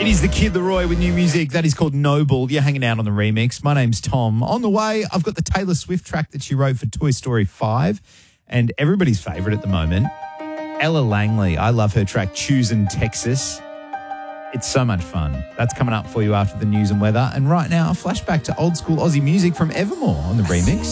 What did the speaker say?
is the Kid Leroy with new music. That is called Noble. You're hanging out on the remix. My name's Tom. On the way, I've got the Taylor Swift track that she wrote for Toy Story 5 and everybody's favourite at the moment, Ella Langley. I love her track Choosin' Texas. It's so much fun. That's coming up for you after the news and weather. And right now, a flashback to old school Aussie music from Evermore on the remix.